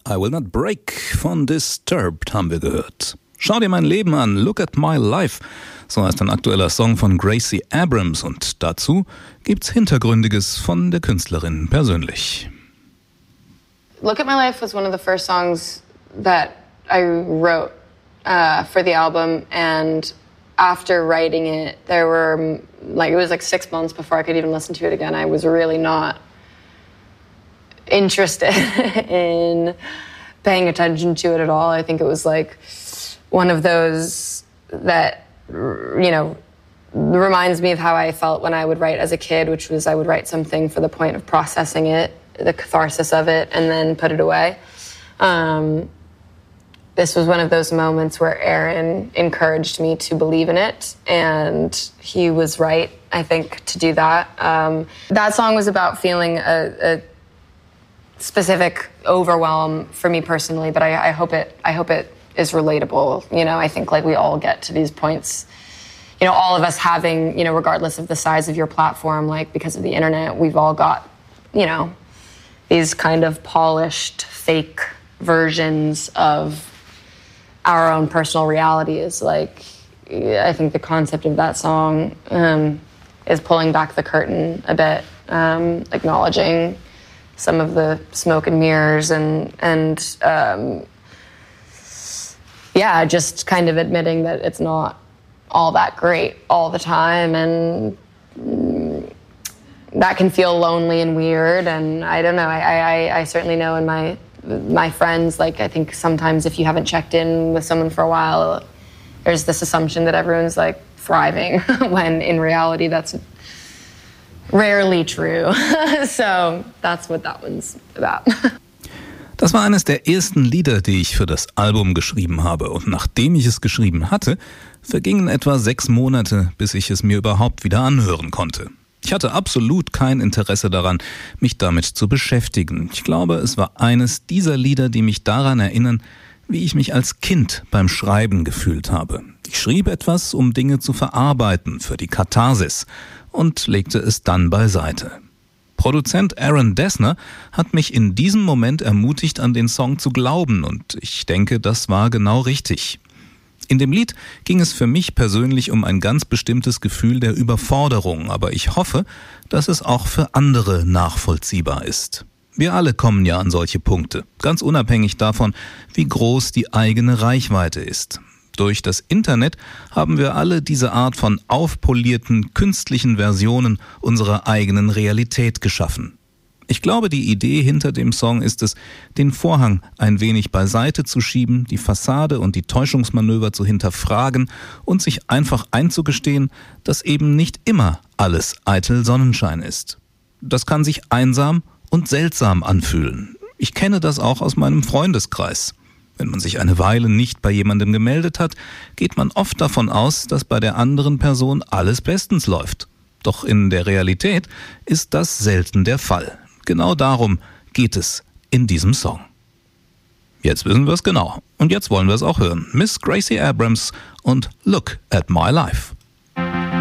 I Will Not Break von Disturbed haben wir gehört. Schau dir mein Leben an, Look at My Life. So heißt ein aktueller Song von Gracie Abrams und dazu gibt's Hintergründiges von der Künstlerin persönlich. Look at My Life was one of the first songs that I wrote for the album, and after writing it, there were it was 6 months before I could even listen to it again. I was really not interested in paying attention to it at all. I think it was one of those that, reminds me of how I felt when I would write as a kid, which was I would write something for the point of processing it, the catharsis of it, and then put it away. This was one of those moments where Aaron encouraged me to believe in it, and he was right, I think, to do that. That song was about feeling a specific overwhelm for me personally, but I hope it is relatable. I think we all get to these points, all of us having, regardless of the size of your platform, because of the internet, we've all got, these kind of polished fake versions of our own personal realities. I think the concept of that song is pulling back the curtain a bit, acknowledging some of the smoke and mirrors and just kind of admitting that it's not all that great all the time, and that can feel lonely and weird. And I don't know, I certainly know in my friends, I think sometimes if you haven't checked in with someone for a while, there's this assumption that everyone's thriving when in reality that's rarely true. So that's what that one's about. Das war eines der ersten Lieder, die ich für das Album geschrieben habe. Und nachdem ich es geschrieben hatte, vergingen etwa 6 Monate, bis ich es mir überhaupt wieder anhören konnte. Ich hatte absolut kein Interesse daran, mich damit zu beschäftigen. Ich glaube, es war eines dieser Lieder, die mich daran erinnern, wie ich mich als Kind beim Schreiben gefühlt habe. Ich schrieb etwas, um Dinge zu verarbeiten, für die Katharsis, und legte es dann beiseite. Produzent Aaron Dessner hat mich in diesem Moment ermutigt, an den Song zu glauben, und ich denke, das war genau richtig. In dem Lied ging es für mich persönlich um ein ganz bestimmtes Gefühl der Überforderung, aber ich hoffe, dass es auch für andere nachvollziehbar ist. Wir alle kommen ja an solche Punkte, ganz unabhängig davon, wie groß die eigene Reichweite ist. Durch das Internet haben wir alle diese Art von aufpolierten, künstlichen Versionen unserer eigenen Realität geschaffen. Ich glaube, die Idee hinter dem Song ist es, den Vorhang ein wenig beiseite zu schieben, die Fassade und die Täuschungsmanöver zu hinterfragen und sich einfach einzugestehen, dass eben nicht immer alles eitel Sonnenschein ist. Das kann sich einsam und seltsam anfühlen. Ich kenne das auch aus meinem Freundeskreis. Wenn man sich eine Weile nicht bei jemandem gemeldet hat, geht man oft davon aus, dass bei der anderen Person alles bestens läuft. Doch in der Realität ist das selten der Fall. Genau darum geht es in diesem Song. Jetzt wissen wir es genau. Und jetzt wollen wir es auch hören. Miss Gracie Abrams und Look at My Life.